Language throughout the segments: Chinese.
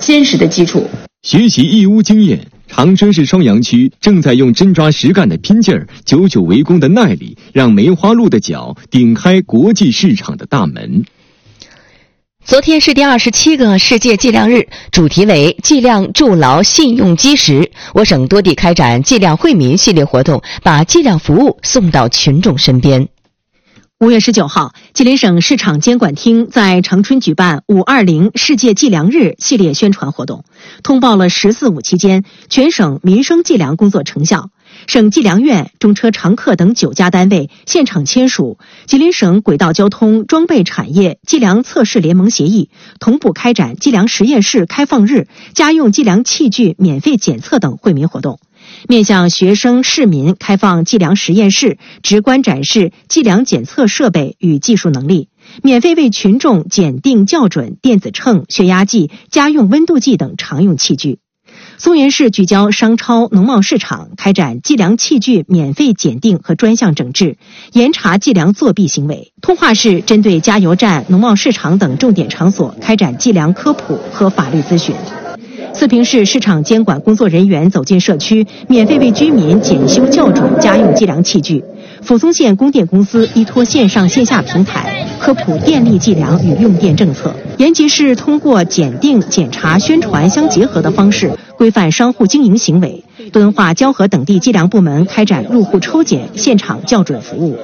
坚实的基础。 学习义乌经验，长春市双阳区正在用真抓实干的拼劲儿、久久为功的耐力，让梅花鹿的脚顶开国际市场的大门。 昨天是第27个世界计量日，主题为计量筑牢信用基石。我省多地开展计量惠民系列活动，把计量服务送到群众身边。 5月19号，吉林省市场监管厅在长春举办520世界计量日系列宣传活动，通报了“14-5”期间全省民生计量工作成效。省计量院、中车常客等9家单位现场签署吉林省轨道交通装备产业计量测试联盟协议，同步开展计量实验室开放日、家用计量器具免费检测等惠民活动。面向学生、市民开放计量实验室，直观展示计量检测设备与技术能力，免费为群众检定校准电子秤、血压计、家用温度计等常用器具。松原市聚焦商超、农贸市场，开展计量器具免费检定和专项整治，严查计量作弊行为。通化市针对加油站、农贸市场等重点场所开展计量科普和法律咨询。四平市市场监管工作人员走进社区，免费为居民检修校准家用计量器具。抚松县供电公司依托线上线下平台科普电力计量与用电政策。延吉市通过检定、检查、宣传相结合的方式规范商户经营行为。敦化、蛟河等地计量部门开展入户抽检、现场校准服务。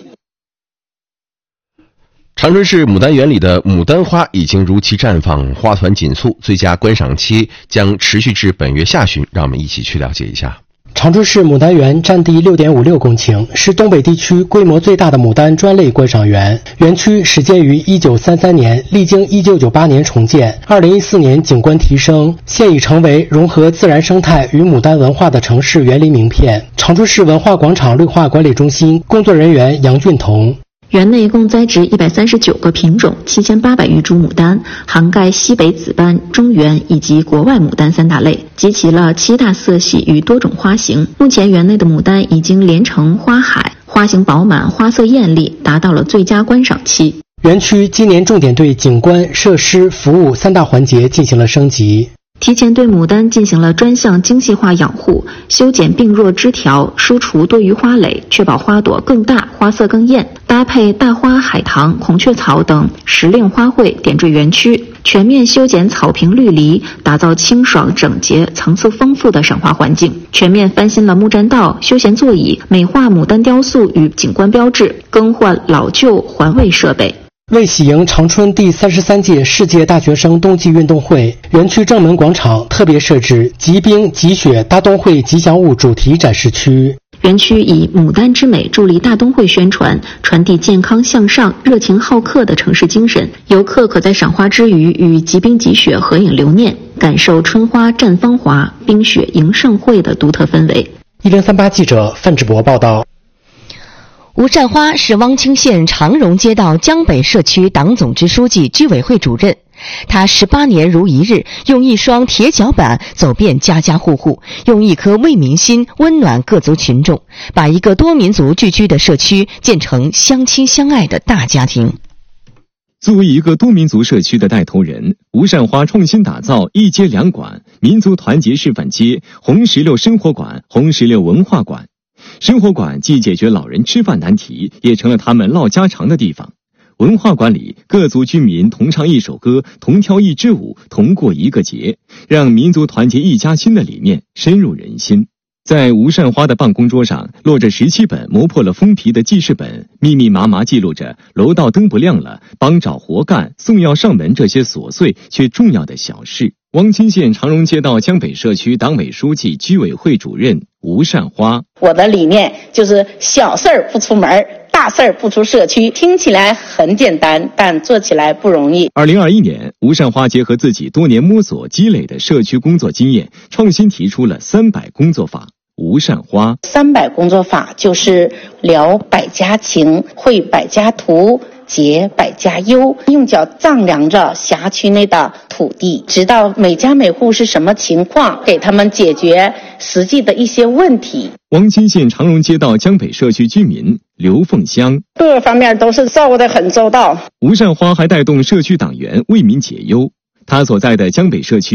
长春市牡丹园里的牡丹花已经如期绽放，花团锦簇，最佳观赏期将持续至本月下旬。让我们一起去了解一下。 长春市牡丹园占地6.56公顷，是东北地区规模最大的牡丹专类观赏园。园区始建于1933年，历经1998年重建，2014年景观提升，现已成为融合自然生态与牡丹文化的城市园林名片。长春市文化广场绿化管理中心工作人员杨俊彤。 园内共栽植139个品种，7800余株牡丹，涵盖西北紫斑、中原以及国外牡丹3大类，集齐了7大色系与多种花型。目前园内的牡丹已经连成花海，花型饱满，花色艳丽，达到了最佳观赏期。 园区今年重点对景观、设施、服务3大环节进行了升级。 提前对牡丹进行了专项精细化养护，修剪病弱枝条，疏除多余花蕾，确保花朵更大，花色更艳。搭配大花、海棠、孔雀草等时令花卉点缀园区，全面修剪草坪绿篱，打造清爽整洁、层次丰富的赏花环境。全面翻新了木栈道、休闲座椅，美化牡丹雕塑与景观标志，更换老旧环卫设备。 为喜迎长春第33届世界大学生冬季运动会，园区正门广场特别设置集冰集雪大冬会吉祥物主题展示区。 园区以牡丹之美助力大冬会宣传，传递健康向上、热情好客的城市精神。游客可在赏花之余与集冰集雪合影留念，感受春花绽芳华、冰雪迎盛会的独特氛围。 1038记者范志博报道。 吴善花是汪清县长荣街道江北社区党总支书记、居委会主任。他18年如一日，用一双铁脚板走遍家家户户，用一颗为民心温暖各族群众，把一个多民族聚居的社区建成相亲相爱的大家庭。 作为一个多民族社区的带头人，吴善花创新打造一街两馆、民族团结示范街、红16生活馆、红16文化馆。生活馆既解决老人吃饭难题，也成了他们唠家常的地方。文化馆里，各族居民同唱一首歌，同跳一支舞，同过一个节，让民族团结一家亲的理念深入人心。在吴善花的办公桌上，落着17本磨破了封皮的记事本，密密麻麻记录着楼道灯不亮了、帮找活干、送药上门这些琐碎却重要的小事。汪清县长荣街道江北社区党委书记、居委会主任吴善花： 我的理念就是小事儿不出门，大事儿不出社区。听起来很简单，但做起来不容易。 2021年，吴善花结合自己多年摸索积累的社区工作经验，创新提出了300工作法。吴善花 300工作法就是聊百家情，绘百家图，结百家忧，用脚丈量着辖区内的土地，知道每家每户是什么情况，给他们解决实际的一些问题。 汪清县长荣街道江北社区居民刘凤香： 各个方面都是照顾得很周到。 吴善花还带动社区党员为民解忧，他所在的江北社区